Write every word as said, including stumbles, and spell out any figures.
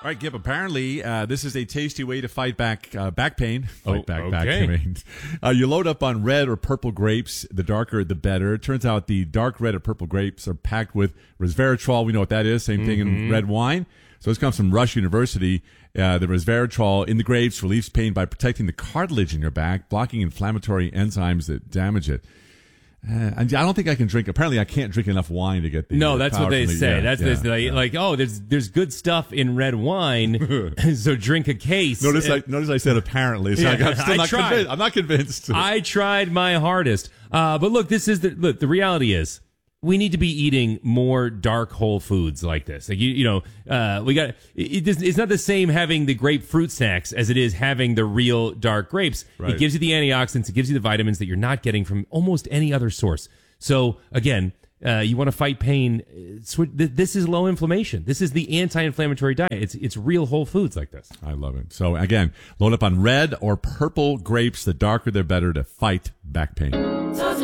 All right, Gib, apparently uh, this is a tasty way to fight back uh, back pain. Fight Oh, back okay. back pain. Uh, you load up on red or purple grapes. The darker, the better. It turns out the dark red or purple grapes are packed with resveratrol. We know what that is. Same thing Mm-hmm. in red wine. So this comes from Rush University. Uh, the resveratrol in the grapes relieves pain by protecting the cartilage in your back, blocking inflammatory enzymes that damage it. Uh, and I don't think I can drink. Apparently, I can't drink enough wine to get the. No, the that's power what they from the- say. yeah, that's yeah, this, like, yeah. like, oh, there's there's good stuff in red wine, so drink a case. Notice, Uh, I notice I said apparently. So Yeah, I'm still I not tried. convinced. I'm not convinced. I tried my hardest. Uh, but look, this is the look. The reality is, we need to be eating more dark whole foods like this. Like you, you know, uh, we got. It, it, it's not the same having the grapefruit snacks as it is having the real dark grapes. Right. It gives you the antioxidants. It gives you the vitamins that you're not getting from almost any other source. So again, uh, you want to fight pain. uh, swi- th- This is low inflammation. This is the anti-inflammatory diet. It's it's real whole foods like this. I love it. So again, load up on red or purple grapes. The darker, the better to fight back pain.